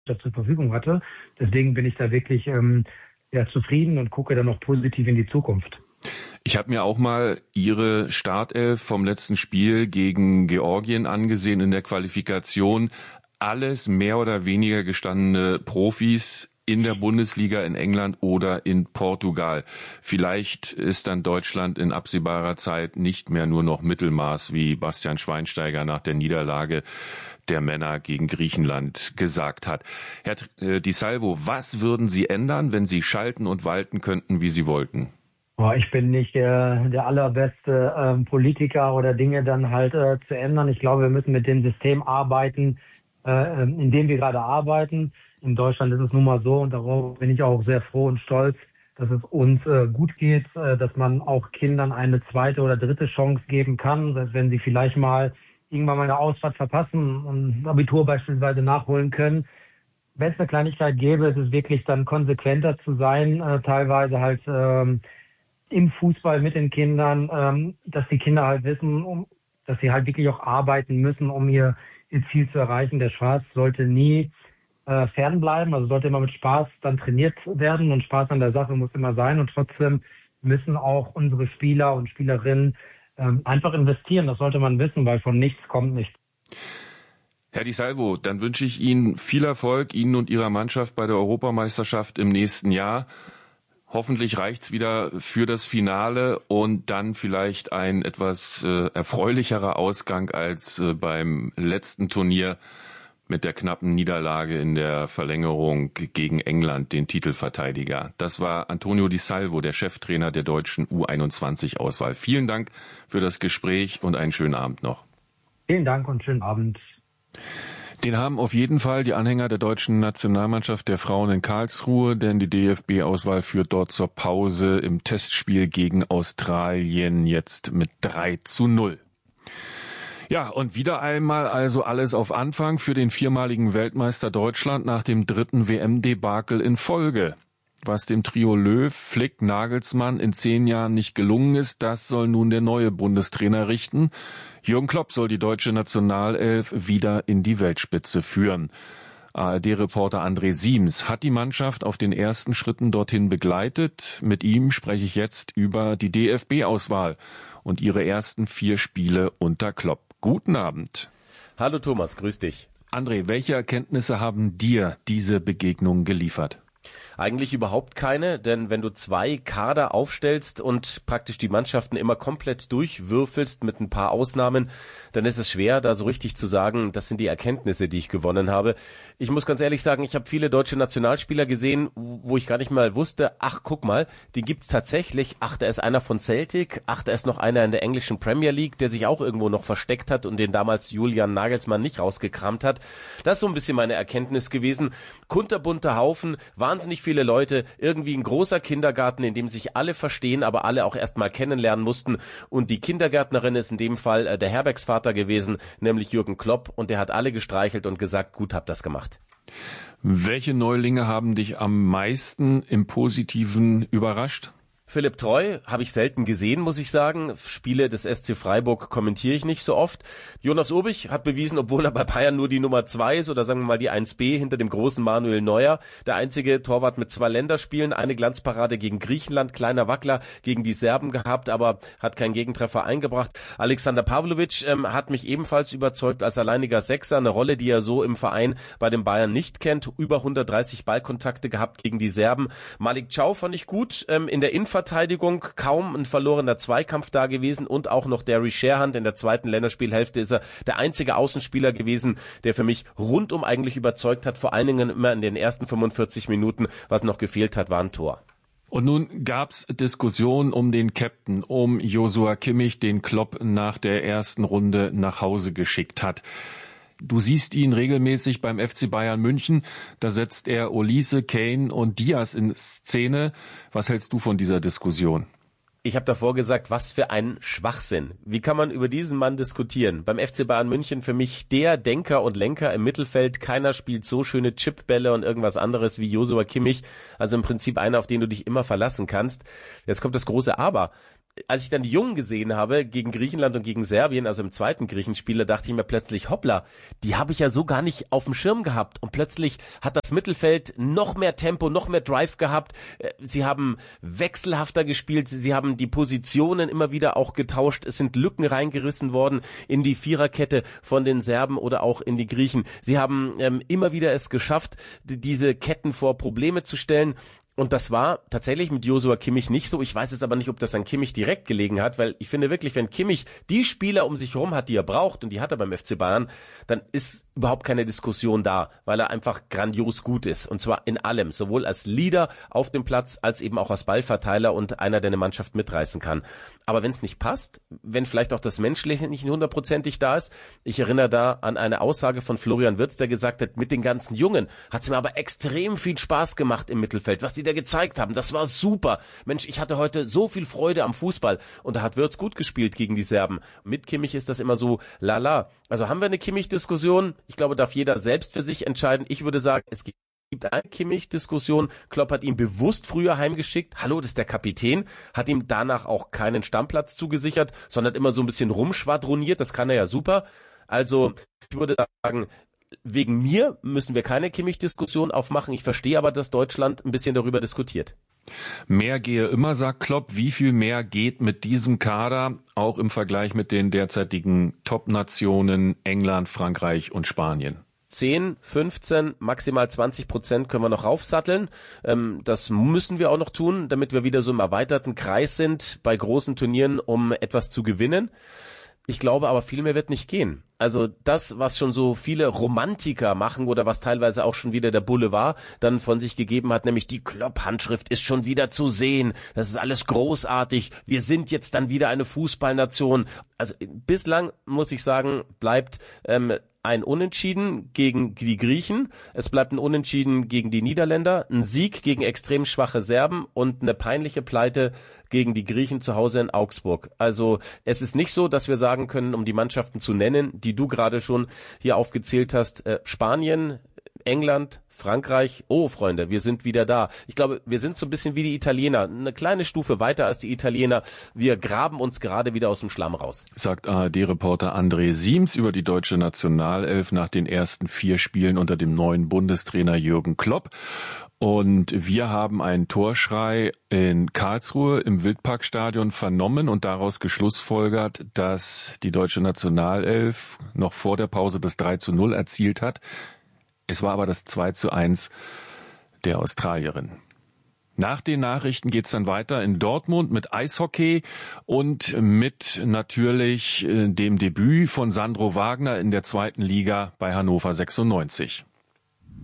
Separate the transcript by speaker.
Speaker 1: zur Verfügung hatte. Deswegen bin ich da wirklich zufrieden und gucke dann noch positiv in die Zukunft.
Speaker 2: Ich habe mir auch mal Ihre Startelf vom letzten Spiel gegen Georgien angesehen in der Qualifikation. Alles mehr oder weniger gestandene Profis in der Bundesliga in England oder in Portugal. Vielleicht ist dann Deutschland in absehbarer Zeit nicht mehr nur noch Mittelmaß, wie Bastian Schweinsteiger nach der Niederlage der Männer gegen Griechenland gesagt hat. Herr Di Salvo, was würden Sie ändern, wenn Sie schalten und walten könnten, wie Sie wollten?
Speaker 1: Ich bin nicht der allerbeste Politiker oder Dinge dann halt zu ändern. Ich glaube, wir müssen mit dem System arbeiten, in dem wir gerade arbeiten. In Deutschland ist es nun mal so, und darauf bin ich auch sehr froh und stolz, dass es uns gut geht, dass man auch Kindern eine zweite oder dritte Chance geben kann, dass wenn sie vielleicht mal irgendwann mal eine Ausfahrt verpassen und ein Abitur beispielsweise nachholen können. Wenn es eine Kleinigkeit gäbe, ist es wirklich dann konsequenter zu sein, teilweise halt im Fußball mit den Kindern, dass die Kinder halt wissen, dass sie halt wirklich auch arbeiten müssen, um ihr Ziel zu erreichen. Der Spaß sollte nie fernbleiben, also sollte immer mit Spaß dann trainiert werden und Spaß an der Sache muss immer sein und trotzdem müssen auch unsere Spieler und Spielerinnen einfach investieren. Das sollte man wissen, weil von nichts kommt nichts.
Speaker 2: Herr Di Salvo, dann wünsche ich Ihnen viel Erfolg, Ihnen und Ihrer Mannschaft bei der Europameisterschaft im nächsten Jahr. Hoffentlich reicht's wieder für das Finale und dann vielleicht ein etwas erfreulicherer Ausgang als beim letzten Turnier mit der knappen Niederlage in der Verlängerung gegen England, den Titelverteidiger. Das war Antonio Di Salvo, der Cheftrainer der deutschen U21-Auswahl. Vielen Dank für das Gespräch und einen schönen Abend noch.
Speaker 1: Vielen Dank und schönen Abend.
Speaker 2: Den haben auf jeden Fall die Anhänger der deutschen Nationalmannschaft der Frauen in Karlsruhe, denn die DFB-Auswahl führt dort zur Pause im Testspiel gegen Australien jetzt mit 3:0. Ja, und wieder einmal also alles auf Anfang für den viermaligen Weltmeister Deutschland nach dem 3. WM-Debakel in Folge. Was dem Trio Löw, Flick, Nagelsmann in 10 Jahren nicht gelungen ist, das soll nun der neue Bundestrainer richten. Jürgen Klopp soll die deutsche Nationalelf wieder in die Weltspitze führen. ARD-Reporter André Siems hat die Mannschaft auf den ersten Schritten dorthin begleitet. Mit ihm spreche ich jetzt über die DFB-Auswahl und ihre ersten 4 Spiele unter Klopp. Guten Abend.
Speaker 3: Hallo Thomas, grüß dich.
Speaker 2: André, welche Erkenntnisse haben dir diese Begegnung geliefert?
Speaker 3: Eigentlich überhaupt keine, denn wenn du 2 Kader aufstellst und praktisch die Mannschaften immer komplett durchwürfelst mit ein paar Ausnahmen, dann ist es schwer, da so richtig zu sagen, das sind die Erkenntnisse, die ich gewonnen habe. Ich muss ganz ehrlich sagen, ich habe viele deutsche Nationalspieler gesehen, wo ich gar nicht mal wusste, ach guck mal, die gibt's tatsächlich, ach da ist einer von Celtic, ach da ist noch einer in der englischen Premier League, der sich auch irgendwo noch versteckt hat und den damals Julian Nagelsmann nicht rausgekramt hat. Das ist so ein bisschen meine Erkenntnis gewesen. Kunterbunter Haufen, wahnsinnig viele Leute, irgendwie ein großer Kindergarten, in dem sich alle verstehen, aber alle auch erst mal kennenlernen mussten. Und die Kindergärtnerin ist in dem Fall der Herbergsvater gewesen, nämlich Jürgen Klopp, und der hat alle gestreichelt und gesagt, gut, habt das gemacht.
Speaker 2: Welche Neulinge haben dich am meisten im Positiven überrascht?
Speaker 3: Philipp Treu habe ich selten gesehen, muss ich sagen. Spiele des SC Freiburg kommentiere ich nicht so oft. Jonas Obich hat bewiesen, obwohl er bei Bayern nur die Nummer 2 ist oder sagen wir mal die 1B hinter dem großen Manuel Neuer. Der einzige Torwart mit 2 Länderspielen, eine Glanzparade gegen Griechenland, kleiner Wackler gegen die Serben gehabt, aber hat keinen Gegentreffer eingebracht. Alexander Pavlovic hat mich ebenfalls überzeugt als alleiniger Sechser, eine Rolle, die er so im Verein bei den Bayern nicht kennt. Über 130 Ballkontakte gehabt gegen die Serben. Malik Thiaw fand ich gut in der Innenverteidigung, kaum ein verlorener Zweikampf da gewesen und auch noch Derry Sherhand in der zweiten Länderspielhälfte ist er der einzige Außenspieler gewesen, der für mich rundum eigentlich überzeugt hat, vor allen Dingen immer in den ersten 45 Minuten, was noch gefehlt hat, war ein Tor.
Speaker 2: Und nun gab's Diskussionen um den Captain, um Joshua Kimmich, den Klopp nach der ersten Runde nach Hause geschickt hat. Du siehst ihn regelmäßig beim FC Bayern München. Da setzt er Olise, Kane und Diaz in Szene. Was hältst du von dieser Diskussion?
Speaker 3: Ich habe davor gesagt, was für ein Schwachsinn. Wie kann man über diesen Mann diskutieren? Beim FC Bayern München für mich der Denker und Lenker im Mittelfeld. Keiner spielt so schöne Chipbälle und irgendwas anderes wie Joshua Kimmich. Also im Prinzip einer, auf den du dich immer verlassen kannst. Jetzt kommt das große Aber. als ich dann die Jungen gesehen habe gegen Griechenland und gegen Serbien, also im zweiten Griechenspiel, da dachte ich mir plötzlich, hoppla, die habe ich ja so gar nicht auf dem Schirm gehabt. Und plötzlich hat das Mittelfeld noch mehr Tempo, noch mehr Drive gehabt. Sie haben wechselhafter gespielt, sie haben die Positionen immer wieder auch getauscht. Es sind Lücken reingerissen worden in die Viererkette von den Serben oder auch in die Griechen. Sie haben immer wieder es geschafft, diese Ketten vor Probleme zu stellen. Und das war tatsächlich mit Joshua Kimmich nicht so. Ich weiß jetzt aber nicht, ob das an Kimmich direkt gelegen hat, weil ich finde wirklich, wenn Kimmich die Spieler um sich herum hat, die er braucht, und die hat er beim FC Bayern, dann ist überhaupt keine Diskussion da, weil er einfach grandios gut ist. Und zwar in allem, sowohl als Leader auf dem Platz, als eben auch als Ballverteiler und einer, der eine Mannschaft mitreißen kann. Aber wenn es nicht passt, wenn vielleicht auch das Menschliche nicht 100%ig da ist, ich erinnere da an eine Aussage von Florian Wirtz, der gesagt hat, mit den ganzen Jungen hat es mir aber extrem viel Spaß gemacht im Mittelfeld, was die da gezeigt haben. Das war super. Mensch, ich hatte heute so viel Freude am Fußball. Und da hat Wirtz gut gespielt gegen die Serben. Mit Kimmich ist das immer so lala. Also haben wir eine Kimmich-Diskussion? Ich glaube, darf jeder selbst für sich entscheiden. Ich würde sagen, es gibt eine Kimmich-Diskussion. Klopp hat ihn bewusst früher heimgeschickt. Hallo, das ist der Kapitän. Hat ihm danach auch keinen Stammplatz zugesichert, sondern immer so ein bisschen rumschwadroniert. Das kann er ja super. Also ich würde sagen, wegen mir müssen wir keine Kimmich-Diskussion aufmachen. Ich verstehe aber, dass Deutschland ein bisschen darüber diskutiert.
Speaker 2: Mehr gehe immer, sagt Klopp. Wie viel mehr geht mit diesem Kader, auch im Vergleich mit den derzeitigen Top-Nationen England, Frankreich und Spanien?
Speaker 3: 10, 15, maximal 20% können wir noch raufsatteln. Das müssen wir auch noch tun, damit wir wieder so im erweiterten Kreis sind bei großen Turnieren, um etwas zu gewinnen. Ich glaube aber, viel mehr wird nicht gehen. Also das, was schon so viele Romantiker machen oder was teilweise auch schon wieder der Boulevard dann von sich gegeben hat, nämlich die Klopp-Handschrift ist schon wieder zu sehen. Das ist alles großartig. Wir sind jetzt dann wieder eine Fußballnation. Also bislang, muss ich sagen, bleibt ein Unentschieden gegen die Griechen, es bleibt ein Unentschieden gegen die Niederländer, ein Sieg gegen extrem schwache Serben und eine peinliche Pleite gegen die Griechen zu Hause in Augsburg. Also es ist nicht so, dass wir sagen können, um die Mannschaften zu nennen, die du gerade schon hier aufgezählt hast, Spanien, England, Frankreich, oh Freunde, wir sind wieder da. Ich glaube, wir sind so ein bisschen wie die Italiener, eine kleine Stufe weiter als die Italiener. Wir graben uns gerade wieder aus dem Schlamm raus.
Speaker 2: Sagt ARD-Reporter André Siems über die deutsche Nationalelf nach den ersten 4 Spielen unter dem neuen Bundestrainer Jürgen Klopp. Und wir haben einen Torschrei in Karlsruhe im Wildparkstadion vernommen und daraus geschlussfolgert, dass die deutsche Nationalelf noch vor der Pause das 3:0 erzielt hat. Es war aber das 2:1 der Australierin. Nach den Nachrichten geht's dann weiter in Dortmund mit Eishockey und mit natürlich dem Debüt von Sandro Wagner in der 2. Liga bei Hannover 96.